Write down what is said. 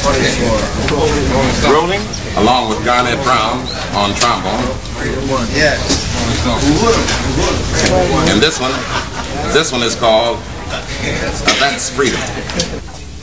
Rolling, along with Garnett Brown on trombone. And this one is called That's Freedom.